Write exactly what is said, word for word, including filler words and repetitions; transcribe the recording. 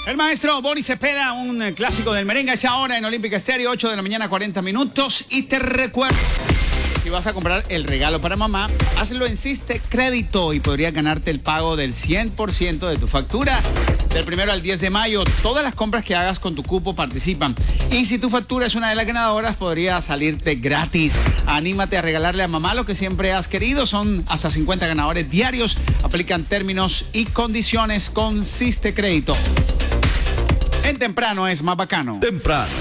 El maestro Bonnie Cepeda, un eh, clásico del merengue, es ahora en Olímpica Estéreo, ocho de la mañana, cuarenta minutos. Y te recuerdo, si vas a comprar el regalo para mamá, hazlo en Siste Crédito y podrías ganarte el pago del cien por ciento de tu factura. Del primero al diez de mayo, todas las compras que hagas con tu cupo participan. Y si tu factura es una de las ganadoras, podría salirte gratis. Anímate a regalarle a mamá lo que siempre has querido. Son hasta cincuenta ganadores diarios. Aplican términos y condiciones con Siste Crédito. En temprano es más bacano. Temprano.